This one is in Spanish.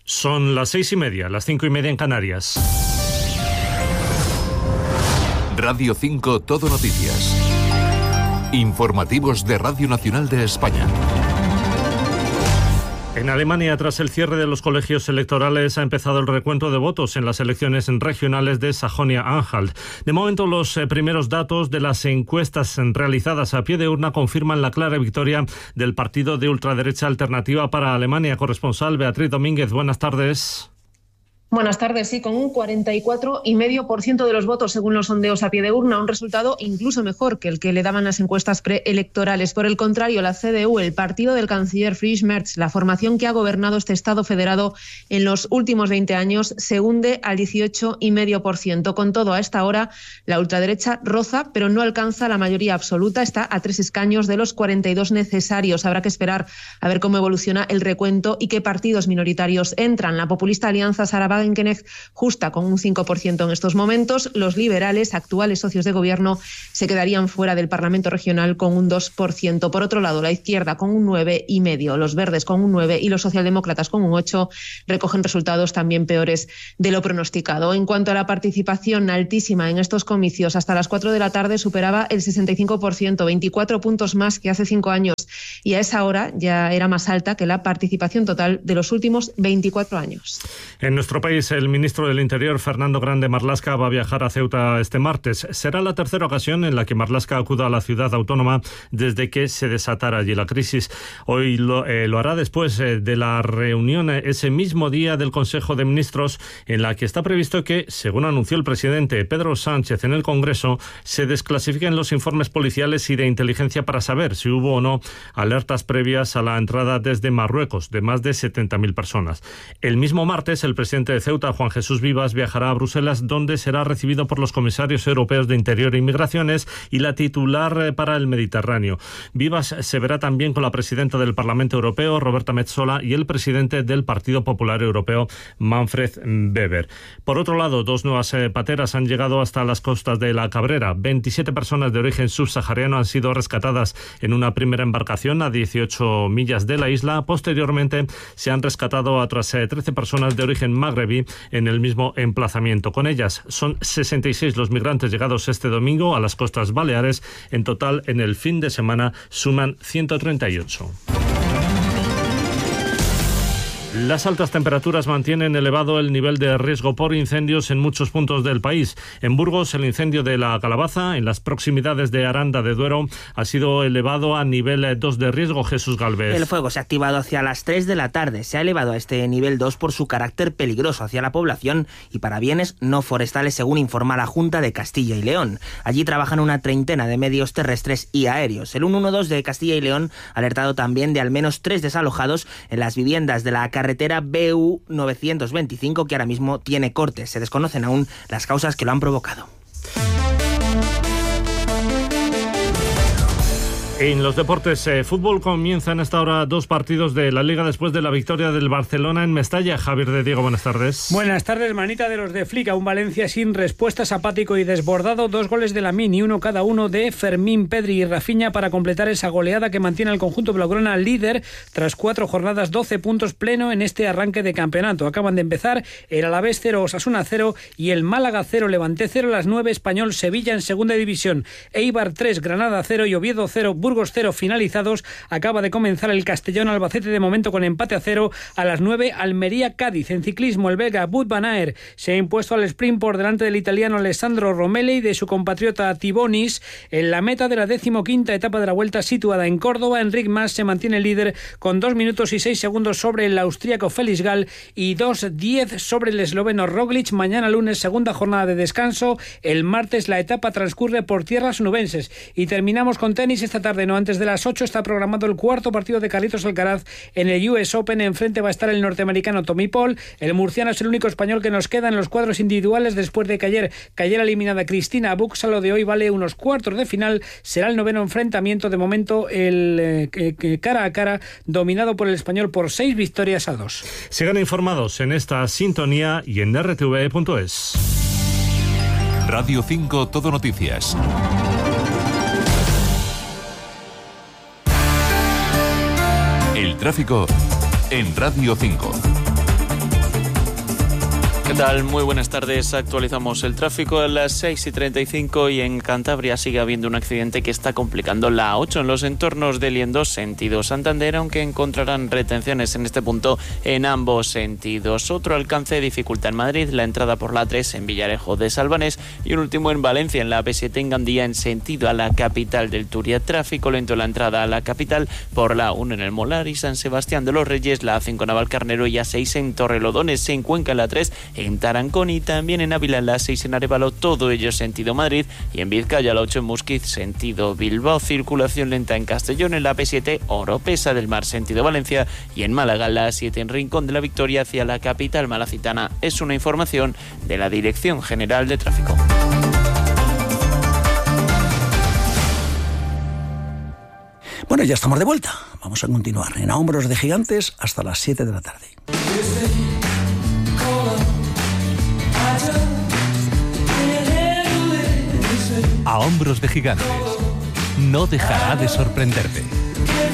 Son las 6:30, las 5:30 en Canarias. Radio 5 Todo Noticias. Informativos de Radio Nacional de España. En Alemania, tras el cierre de los colegios electorales, ha empezado el recuento de votos en las elecciones regionales de Sajonia-Anhalt. De momento, los primeros datos de las encuestas realizadas a pie de urna confirman la clara victoria del partido de ultraderecha Alternativa para Alemania. Corresponsal Beatriz Domínguez, buenas tardes. Buenas tardes, sí, con un 44,5% de los votos según los sondeos a pie de urna, un resultado incluso mejor que el que le daban las encuestas preelectorales. Por el contrario, la CDU, el partido del canciller Friedrich Merz, la formación que ha gobernado este Estado federado en los últimos 20 años, se hunde al 18,5%. Con todo, a esta hora, la ultraderecha roza, pero no alcanza la mayoría absoluta, está a 3 escaños de los 42 necesarios. Habrá que esperar a ver cómo evoluciona el recuento y qué partidos minoritarios entran. La populista Alianza Sarah Wagenknecht justa con un 5% en estos momentos. Los liberales, actuales socios de gobierno, se quedarían fuera del Parlamento regional con un 2%. Por otro lado, la izquierda con un 9,5%, los verdes con un 9% y los socialdemócratas con un 8% recogen resultados también peores de lo pronosticado. En cuanto a la participación altísima en estos comicios, hasta las 4 de la tarde superaba el 65%, 24 puntos más que hace 5 años, y a esa hora ya era más alta que la participación total de los últimos 24 años. En nuestro país, el ministro del Interior, Fernando Grande Marlaska, va a viajar a Ceuta este martes. Será la tercera ocasión en la que Marlaska acuda a la ciudad autónoma desde que se desatara allí la crisis. Hoy lo hará después de la reunión ese mismo día del Consejo de Ministros, en la que está previsto que, según anunció el presidente Pedro Sánchez en el Congreso, se desclasifiquen los informes policiales y de inteligencia para saber si hubo o no alertas previas a la entrada desde Marruecos de más de 70.000 personas. El mismo martes, el presidente de Ceuta, Juan Jesús Vivas, viajará a Bruselas, donde será recibido por los comisarios europeos de Interior e Inmigraciones y la titular para el Mediterráneo. Vivas se verá también con la presidenta del Parlamento Europeo, Roberta Metsola, y el presidente del Partido Popular Europeo, Manfred Weber. Por otro lado, 2 nuevas pateras han llegado hasta las costas de La Cabrera. 27 personas de origen subsahariano han sido rescatadas en una primera embarcación a 18 millas de la isla. Posteriormente, se han rescatado a otras 13 personas de origen magrebí en el mismo emplazamiento. Con ellas son 66 los migrantes llegados este domingo a las costas baleares. En total, en el fin de semana suman 138. Las altas temperaturas mantienen elevado el nivel de riesgo por incendios en muchos puntos del país. En Burgos, el incendio de la Calabaza, en las proximidades de Aranda de Duero, ha sido elevado a nivel 2 de riesgo. Jesús Galvez. El fuego se ha activado hacia las 3 de la tarde. Se ha elevado a este nivel 2 por su carácter peligroso hacia la población y para bienes no forestales, según informa la Junta de Castilla y León. Allí trabajan una treintena de medios terrestres y aéreos. El 112 de Castilla y León ha alertado también de al menos 3 desalojados en las viviendas de la carretera BU 925, que ahora mismo tiene cortes. Se desconocen aún las causas que lo han provocado. En los deportes, fútbol, comienzan hasta ahora 2 partidos de la Liga después de la victoria del Barcelona en Mestalla. Javier de Diego, buenas tardes. Buenas tardes, manita de los de Flick. Un Valencia sin respuestas, apático y desbordado. 2 goles de Lamine y 1 cada uno de Fermín, Pedri y Rafinha para completar esa goleada que mantiene al conjunto blaugrana líder tras 4 jornadas, 12 puntos pleno en este arranque de campeonato. Acaban de empezar el Alavés 0, Osasuna 0 y el Málaga 0, Levante 0, las 9, Español, Sevilla en segunda división, Eibar 3, Granada 0 y Oviedo 0, Burgos 0 finalizados. Acaba de comenzar el Castellón Albacete de momento con empate a 0. A las 9, Almería Cádiz. En ciclismo, el belga Wout van Aert se ha impuesto al sprint por delante del italiano Alessandro Romelli y de su compatriota Tibonis. En la meta de la 15ª etapa de la Vuelta situada en Córdoba, Enric Mas se mantiene líder con 2 minutos y 6 segundos sobre el austríaco Felix Gall y 2:10 sobre el esloveno Roglic. Mañana lunes, segunda jornada de descanso. El martes la etapa transcurre por tierras nubenses. Y terminamos con tenis esta tarde. No antes de las 8 está programado el 4º partido de Carlitos Alcaraz en el US Open. Enfrente va a estar el norteamericano Tommy Paul. El murciano es el único español que nos queda en los cuadros individuales después de que ayer cayera eliminada Cristina Buxa. Lo de hoy vale unos cuartos de final. Será el 9º enfrentamiento. De momento el cara a cara dominado por el español por 6 victorias a 2. Sigan informados en esta sintonía y en rtv.es. Radio 5 Todo Noticias. El tráfico en Radio 5. ¿Qué tal? Muy buenas tardes. Actualizamos el tráfico a las 6:35 y en Cantabria sigue habiendo un accidente que está complicando la A8 en los entornos de Liendos, sentido Santander, aunque encontrarán retenciones en este punto en ambos sentidos. Otro alcance dificulta en Madrid la entrada por la A3 en Villarejo de Salvanés y un último en Valencia en la AP7 en Gandía en sentido a la capital del Turia. Tráfico lento en la entrada a la capital por la A1 en el Molar y San Sebastián de los Reyes, la A5 Navalcarnero y A6 en Torrelodones, se encuenca en la A3 en Tarancón y también en Ávila en la A6 en Arévalo, todo ello sentido Madrid, y en Vizcaya la 8 en Musquiz sentido Bilbao. Circulación lenta en Castellón en la P7 Oropesa del Mar sentido Valencia y en Málaga la A7 en Rincón de la Victoria hacia la capital malacitana. Es una información de la Dirección General de Tráfico. Bueno, ya estamos de vuelta. Vamos a continuar en A Hombros de Gigantes hasta las 7 de la tarde. A Hombros de Gigantes. No dejará de sorprenderte.